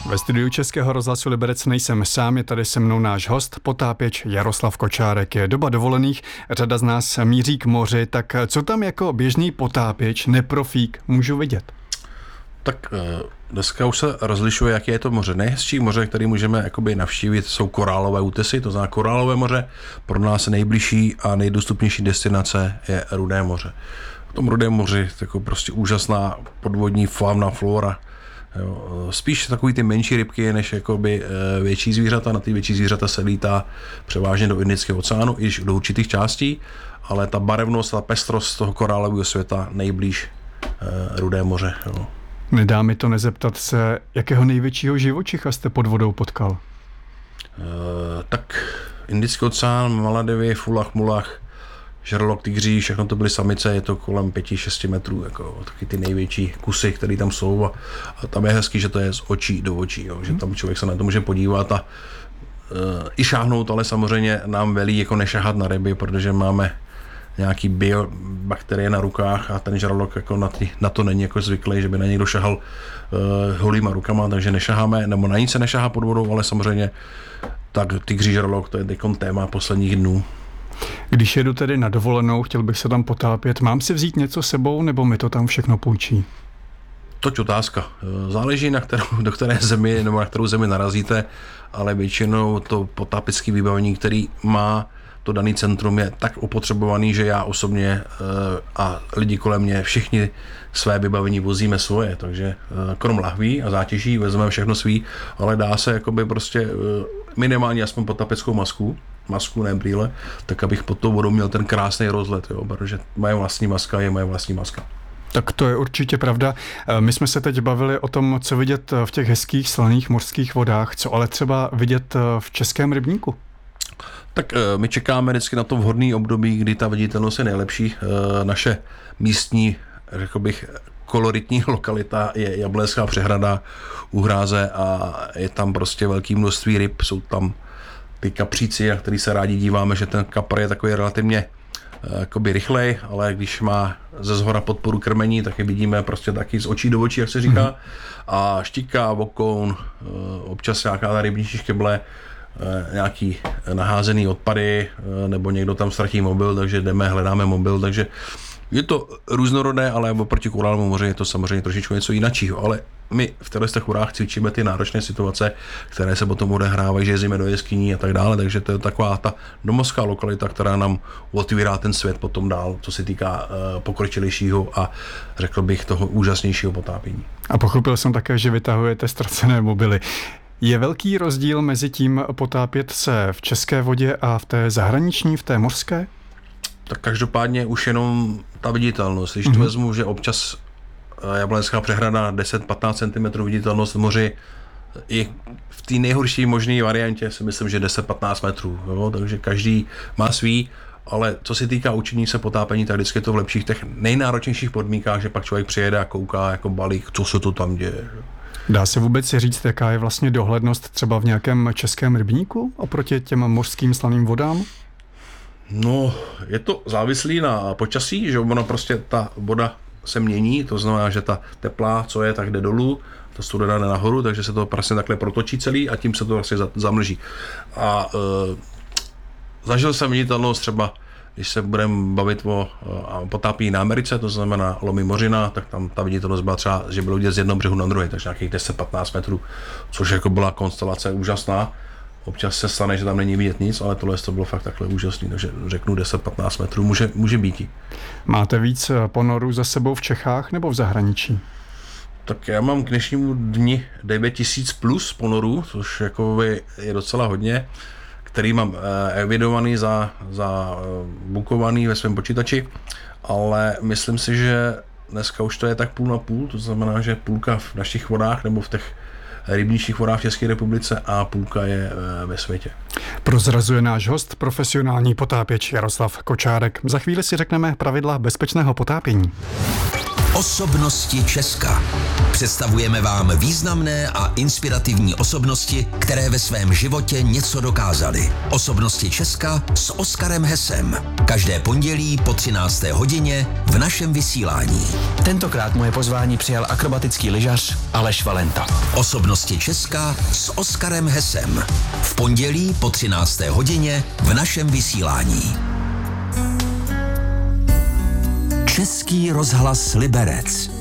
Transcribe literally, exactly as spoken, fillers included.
Ve studiu Českého rozhlasu Liberec nejsem sám, je tady se mnou náš host, potápěč Jaroslav Kočárek. Je doba dovolených, řada z nás míří k moři, tak co tam jako běžný potápěč, neprofík, můžu vidět? Tak dneska už se rozlišuje, jaké je to moře. Nejhezčí moře, které můžeme jakoby navštívit, jsou korálové útesy, to znamená korálové moře. Pro nás nejbližší a nejdostupnější destinace je Rudé moře. V tom Rudém moři jako prostě úžasná podvodní fauna, flora. Jo, spíš takový ty menší rybky, než jakoby větší zvířata. Na ty větší zvířata se lítá převážně do Indického oceánu, iž do určitých částí, ale ta barevnost, ta pestrost toho korálového světa nejblíž Rudé moře. Jo. Nedá mi to nezeptat se, jakého největšího živočicha jste pod vodou potkal? E, tak Indický oceán, Maledivy, fulach, mulach, žralok, tygří, všechno to byly samice, je to kolem pěti šesti metrů, jako taky ty největší kusy, které tam jsou a, a tam je hezký, že to je z očí do očí, jo, že tam člověk se na to může podívat a e, i šáhnout, ale samozřejmě nám velí jako nešahat na ryby, protože máme nějaký biobakterie na rukách a ten žralok jako na, ty, na to není jako zvyklý, že by na někdo šahal uh, holýma rukama, takže nešaháme, nebo na nic se nešahá pod vodou, ale samozřejmě tak tygří žralok, to je takové téma posledních dnů. Když jedu tedy na dovolenou, chtěl bych se tam potápět, mám si vzít něco sebou, nebo mi to tam všechno půjčí? Toť otázka. Záleží, na kterou, do které zemi, nebo na kterou zemi narazíte, ale většinou to potápěcké vybavení, který má to daný centrum, je tak opotřebovaný, že já osobně a lidi kolem mě všichni své vybavení vozíme svoje, takže krom lahví a zátěží vezmeme všechno svý, ale dá se jakoby prostě minimálně aspoň potápěckou masku, masku, ne brýle, tak abych pod tou vodou měl ten krásný rozhled, jo, protože moje vlastní maska je moje vlastní maska. Tak to je určitě pravda. My jsme se teď bavili o tom, co vidět v těch hezkých slaných mořských vodách, co ale třeba vidět v českém rybníku. Tak my čekáme vždycky na to vhodné období, kdy ta viditelnost je nejlepší. Naše místní, řekl bych, koloritní lokalita je Jablonská přehrada u Hráze a je tam prostě velké množství ryb. Jsou tam ty kapříci, na který se rádi díváme, že ten kapr je takový relativně jakoby rychlej, ale když má ze zhora podporu krmení, tak je vidíme prostě taky z očí do očí, jak se říká. A štika, vokoun, občas nějaká ta rybničí škeble, nějaký naházený odpady, nebo někdo tam ztratí mobil, takže jdeme, hledáme mobil, takže je to různorodé, ale oproti korálovému moři je to samozřejmě trošičku něco jináčího, ale my v těchto horách cvičíme ty náročné situace, které se potom odehrávají, že jezdíme do jeskyní a tak dále, takže to je taková ta domovská lokalita, která nám otvírá ten svět potom dál, co se týká uh, pokročilejšího a řekl bych toho úžasnějšího potápění. A pochopil jsem také, že vytahujete ztracené mobily. Je velký rozdíl mezi tím potápět se v české vodě a v té zahraniční, v té mořské? Tak každopádně už jenom ta viditelnost. Když mm-hmm. to vezmu, že občas Jablonská přehrada deset až patnáct centimetrů viditelnost v moři, i v té nejhorší možné variantě si myslím, že deset až patnáct metrů. Jo? Takže každý má svý, ale co se týká učení se potápení, tak vždycky je to v lepších těch nejnáročnějších podmínkách, že pak člověk přijede a kouká jako balík, co se to tam děje. Dá se vůbec říct, jaká je vlastně dohlednost třeba v nějakém českém rybníku oproti těm mořským slaným vodám? No, je to závislý na počasí, že ono prostě ta voda se mění, to znamená, že ta teplá, co je, tak jde dolů, ta studená jde nahoru, takže se to prostě takhle protočí celý a tím se to vlastně zamlží. A e, zažil jsem viditelnost třeba, když se budeme bavit o potápění na Americe, to znamená lomy mořina, tak tam ta viditelnost byla třeba, že bylo vidět z jednoho břehu na druhý, takže nějakých deset až patnáct metrů, což jako byla konstelace úžasná. Občas se stane, že tam není vidět nic, ale tohle to bylo fakt takhle úžasný, takže řeknu deset až patnáct metrů, může, může být. Máte víc ponorů za sebou v Čechách nebo v zahraničí? Tak já mám k dnešnímu dni devět tisíc plus ponorů, což jako je docela hodně, který mám evidovaný za, za bukovaný ve svém počítači, ale myslím si, že dneska už to je tak půl na půl, to znamená, že půlka v našich vodách nebo v těch rybničních vodách v České republice a půlka je ve světě. Prozrazuje náš host, profesionální potápěč Jaroslav Kočárek. Za chvíli si řekneme pravidla bezpečného potápění. Osobnosti Česka. Představujeme vám významné a inspirativní osobnosti, které ve svém životě něco dokázaly. Osobnosti Česka s Oskarem Hesem. Každé pondělí po třinácté hodině v našem vysílání. Tentokrát moje pozvání přijal akrobatický lyžař Aleš Valenta. Osobnosti Česka s Oskarem Hesem. V pondělí po třinácté hodině v našem vysílání. Český rozhlas Liberec.